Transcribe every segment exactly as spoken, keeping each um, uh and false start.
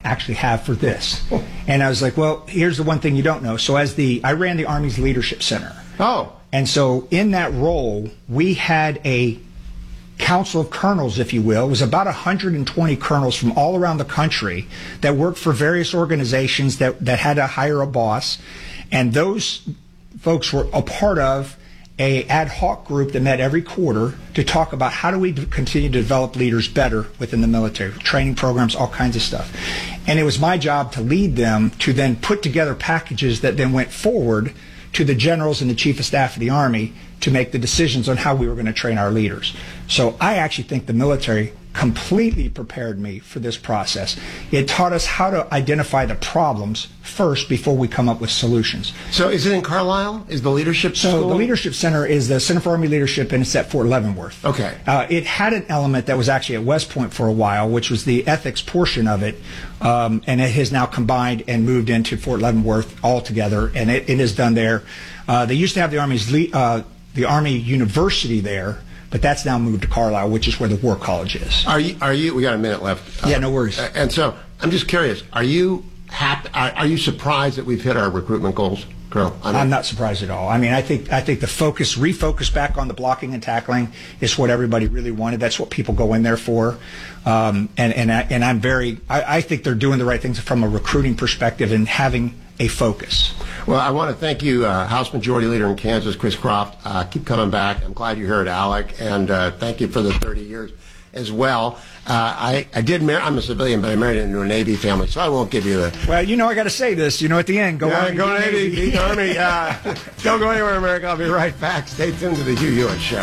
actually have for this? And I was like, well, here's the one thing you don't know. So as the, I ran the Army's Leadership Center. Oh. And so in that role, we had a council of colonels, if you will. It was about one hundred twenty colonels from all around the country that worked for various organizations that, that had to hire a boss. And those folks were a part of a ad hoc group that met every quarter to talk about how do we continue to develop leaders better within the military, training programs, all kinds of stuff. And it was my job to lead them to then put together packages that then went forward to the generals and the chief of staff of the Army to make the decisions on how we were going to train our leaders. So I actually think the military completely prepared me for this process. It taught us how to identify the problems first before we come up with solutions. So is it in Carlisle? Is the leadership So school? the Leadership Center is the Center for Army Leadership, and it's at Fort Leavenworth. Okay. Uh, it had an element that was actually at West Point for a while, which was the ethics portion of it, um, and it has now combined and moved into Fort Leavenworth altogether, and it, it is done there. Uh, they used to have the Army's le- uh, the Army University there, but that's now moved to Carlisle, which is where the War College is. Are you? Are you? We got a minute left. Yeah, no worries. Uh, and so I'm just curious. Are you happy? Are, are you surprised that we've hit our recruitment goals, Colonel? I mean, I'm not surprised at all. I mean, I think I think the focus, refocus back on the blocking and tackling is what everybody really wanted. That's what people go in there for. Um, and and I, and I'm very. I, I think they're doing the right things from a recruiting perspective and having a focus. Well, I want to thank you, uh, House Majority Leader in Kansas, Chris Croft. Uh, keep coming back. I'm glad you're here at ALEC, and uh, thank you for the thirty years as well. Uh, I, I did marry, I'm a civilian, but I married into a Navy family, so I won't give you the... Well, you know I got to say this, you know, at the end, go yeah, Army, go Navy. Navy, Navy. Army. Uh, don't go anywhere, America. I'll be right back. Stay tuned to the Hugh Hewitt Show.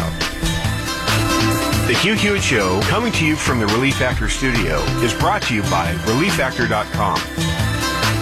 The Hugh Hewitt Show, coming to you from the Relief Factor studio, is brought to you by relief factor dot com.